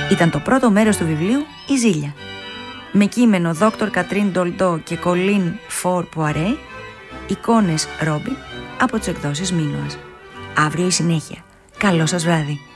Ήταν το πρώτο μέρος του βιβλίου «Η Ζήλια». Με κείμενο Δόκτωρ Κατρίν Ντολντό και Κολίν Φορ Πουαρέ, εικόνες Ρόμπιν από τις εκδόσεις Μίνωας. Αύριο η συνέχεια. Καλό σας βράδυ.